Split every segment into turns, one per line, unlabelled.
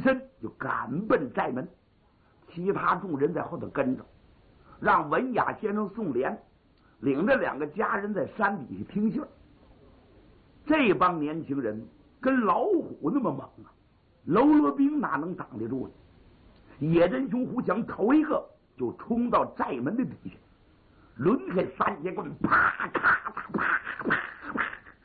身就赶奔寨门，其他众人在后头跟着，让文雅先生宋濂领着2个家人在山底下听信儿。这帮年轻人跟老虎那么猛啊，喽啰兵哪能挡得住呢？野人熊胡强头一个就冲到寨门的底下，抡开3节棍，啪咔嚓啪啪啪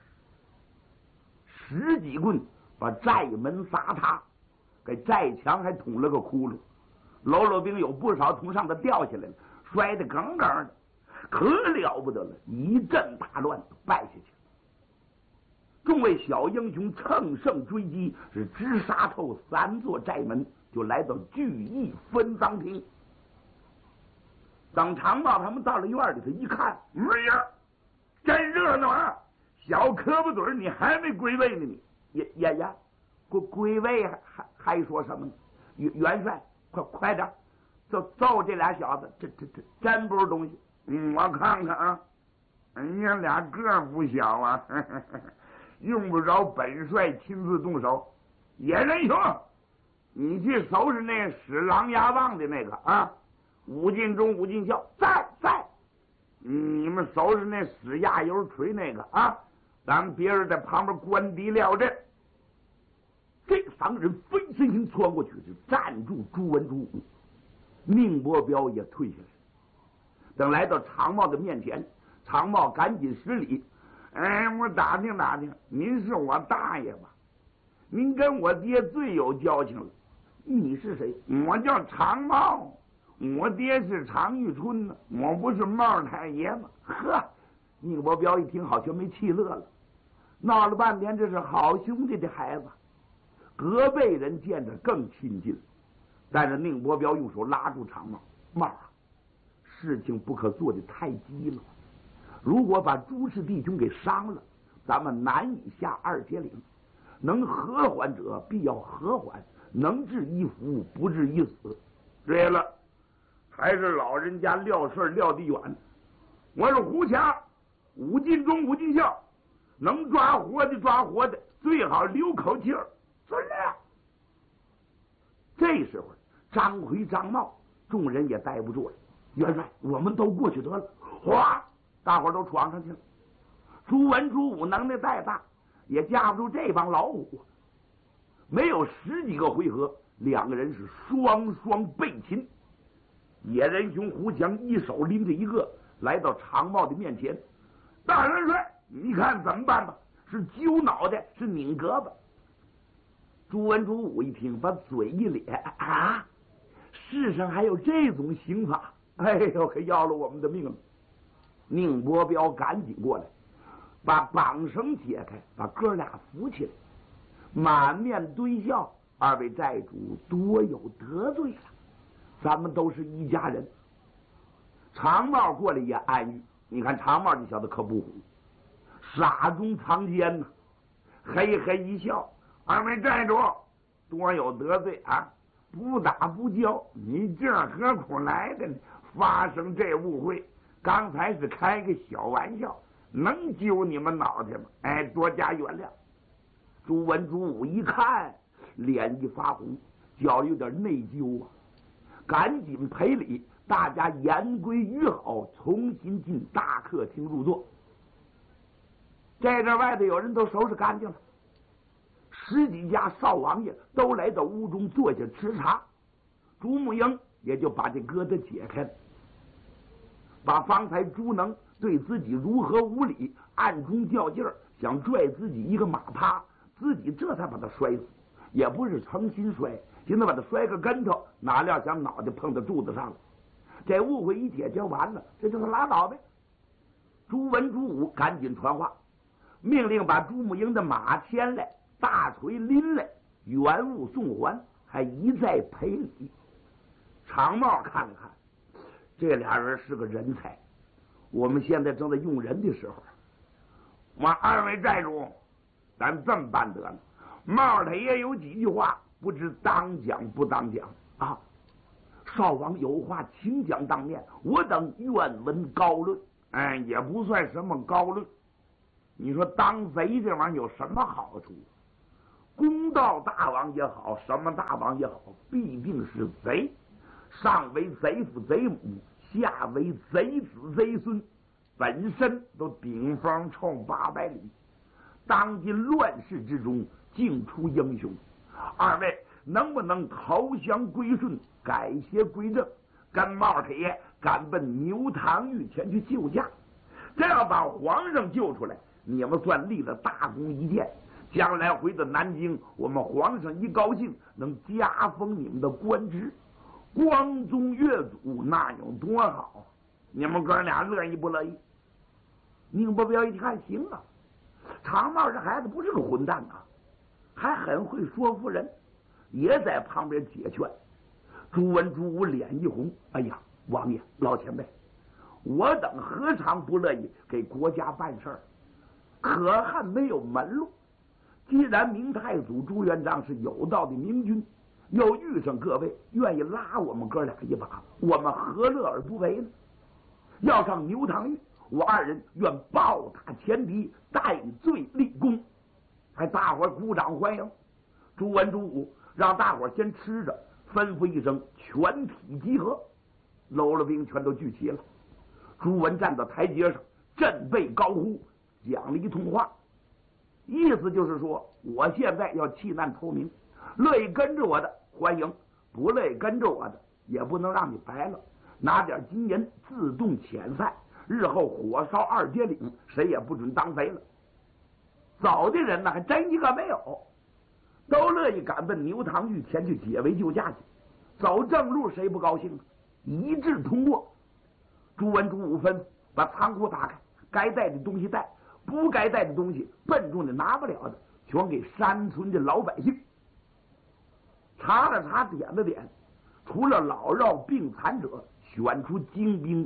，10几棍把寨门砸塌，给寨墙还捅了个窟窿。喽啰兵有不少从上头掉下来了，摔得梗梗的，可了不得了，一阵大乱败下去。众位小英雄乘胜追击，是直杀透3座寨门，就来到聚义分赃厅。等长茂他们到了院里头一看，哎呀，真热闹啊！小胳膊腿你还没归位呢，你呀，归位还说什么呢？元帅，快点，揍这俩小子，这真不是东西。我看看啊，人家俩个不小啊，用不着本帅亲自动手。野人兄，你去收拾那使狼牙棒的那个啊，武进忠、武进孝在。你们收拾那使压油锤那个啊，咱们别人在旁边观敌料阵。这3个人飞身形窜过去，就站住朱文、朱武。宁伯彪也退下来。等来到常茂的面前，常茂赶紧施礼：“我打听打听，您是我大爷吧？您跟我爹最有交情了。你是谁？我叫常茂，我爹是常遇春呢，我不是茂太爷吗？”呵，宁伯彪一听，好像没气乐了，闹了半天，这是好兄弟的孩子。隔辈人见着更亲近，但是宁伯彪用手拉住常茂：“茂啊，事情不可做得太激了。如果把朱氏弟兄给伤了，咱们难以下2节岭。能和缓者必要和缓，能治一福，不治一死。对了，还是老人家撂事撂得远。我是胡强，武进忠、武进孝，能抓活的抓活的，最好留口气儿。遵了。”这时候，张奎、张茂众人也待不住了。元帅，我们都过去得了。哗，大伙都闯上去了。朱文、朱武能耐再大，也架不住这帮老虎。没有10几个回合，2个人是双双被擒。野人熊胡强一手拎着一个，来到常茂的面前：“大元帅，你看怎么办吧？是揪脑袋，是拧胳膊。”朱文、朱武一听，把嘴一咧：“啊，世上还有这种刑法？哎呦，可要了我们的命了！”宁伯彪赶紧过来，把绑绳解开，把哥俩扶起来，满面堆笑：“2位寨主多有得罪了，咱们都是一家人。”常茂过来也安语：“你看常茂这小子可不虎，傻中藏奸呐！”嘿嘿一笑：“2位寨主多有得罪啊！不打不交，你这何苦来的呢？发生这误会，刚才是开个小玩笑，能揪你们脑袋吗？多加原谅。”朱文、朱武一看，脸一发红，脚有点内疚啊，赶紧赔礼，大家言归于好，重新进大客厅入座。这阵外头有人都收拾干净了，10几家少王爷都来到屋中坐下吃茶。朱木英也就把这疙瘩解开了，把方才朱能对自己如何无礼，暗中较劲儿，想拽自己一个马趴，自己这才把他摔死，也不是诚心摔，现在把他摔个跟头，哪料想脑袋碰到柱子上了。这误会一解决完了，这就是拉倒呗。朱文、朱武赶紧传话，命令把朱木英的马牵来，大锤拎来，原物送还，还一再赔礼。常茂看了看，这俩人是个人才，我们现在正在用人的时候。我2位寨主，咱这么办得了。茂他也有几句话，不知当讲不当讲啊？少王有话请讲当面，我等愿闻高论。也不算什么高论。你说当贼这玩意儿有什么好处？ 公道大王也好，什么大王也好，必定是贼，上为贼父贼母，下为贼子贼孙，本身都顶风冲800里。当今乱世之中，竟出英雄，二位能不能投降归顺，改邪归正，跟帽太爷赶奔牛塘峪前去救驾？这要把皇上救出来，你们算立了大功一件。将来回到南京，我们皇上一高兴，能加封你们的官职，光宗越祖，那有多好？你们哥俩乐意不乐意？宁伯彪一看，行啊，长帽这孩子不是个混蛋啊，还很会说服人，也在旁边解劝。朱文、朱武脸一红，哎呀，王爷老前辈，我等何尝不乐意给国家办事儿？可恨没有门路。既然明太祖朱元璋是有道的明君，又遇上各位愿意拉我们哥俩一把，我们何乐而不为呢？要上牛塘峪，我二人愿暴打前敌，戴罪立功。还大伙鼓掌欢迎。朱文、朱武让大伙先吃着，吩咐一声全体集合，喽啰兵全都聚齐了。朱文站到台阶上，振臂高呼，讲了一通话，意思就是说，我现在要弃难投明，乐意跟着我的欢迎，不乐意跟着我的也不能让你白了，拿点金银自动遣散，日后火烧2街岭，谁也不准当贼了。走的人呢，还真一个没有，都乐意赶奔牛塘峪前去解围救驾去。走正路谁不高兴啊？一致通过。朱文、朱武吩咐把仓库打开，该带的东西带，不该带的东西，笨重的拿不了的，全给山村的老百姓。查了查，点了点，除了老弱病残者，选出精兵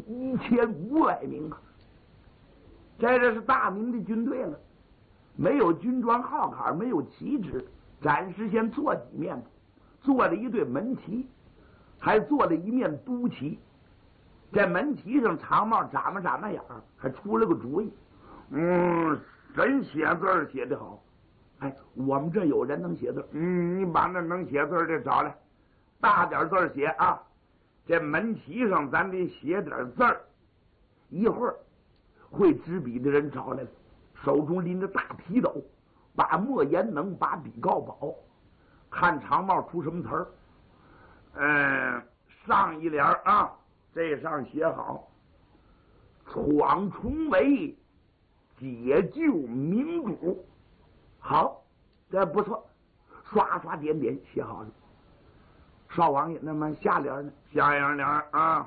1500名啊！这是大明的军队了，没有军装号坎，没有旗帜，暂时先做几面吧，做了一对门旗，还做了一面都旗。这门旗上长帽眨巴眨巴眼儿，还出了个主意。真写字儿写得好。哎，我们这有人能写字，你把那能写字的找来，大点字写啊。这门旗上咱得写点字儿。一会儿会执笔的人找来了，手中拎着大皮斗，把墨言能，把笔告宝，看长帽出什么词儿。上一联啊，这上写好，闯重围，解救民主。好，这不错，刷刷点点写好了。少王爷，那么下联呢？下一联啊，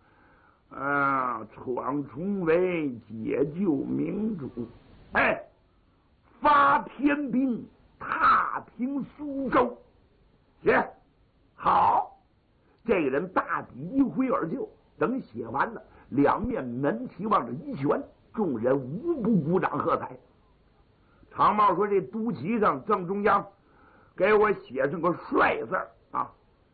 闯重围，解救民主。哎，发天兵，踏平苏州。写好。这个人大笔一挥而就，等写完了，两面门旗往这一旋，众人无不鼓掌喝彩。长帽说：“这都旗上正中央，给我写上个帅字啊！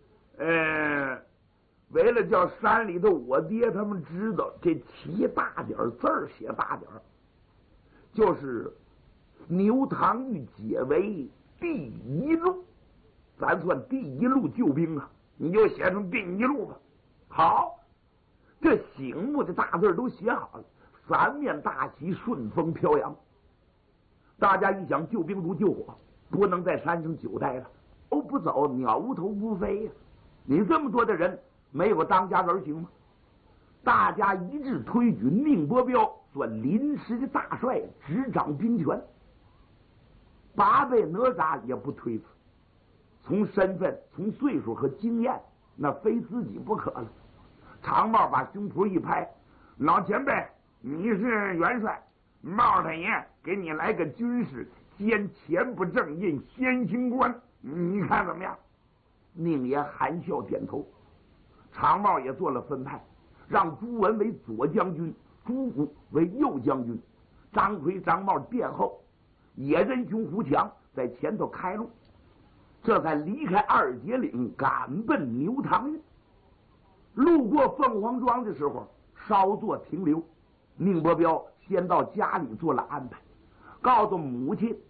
为了叫山里头我爹他们知道，这旗大点字儿写大点儿，就是牛塘峪解围第一路，咱算第一路救兵啊！你就写成第一路吧。好，这醒目的大字都写好了，三面大旗顺风飘扬。大家一想，救兵如救火，不能在山上久待了，不走，鸟无头不飞呀！你这么多的人，没有个当家人行吗？大家一致推举宁伯彪算临时的大帅，执掌兵权。八辈哪吒也不推辞，从身份、从岁数和经验，那非自己不可了。长帽把胸脯一拍：“老前辈，你是元帅，帽太爷给你来个军事兼前不正印先行官，你看怎么样？”宁爷含笑点头。长帽也做了分派，让朱文为左将军，朱武为右将军，张奎、张茂殿后，野人兄胡强在前头开路。这才离开2街岭，赶奔牛塘峪。路过凤凰庄的时候，稍作停留。宁伯彪先到家里做了安排，告诉母亲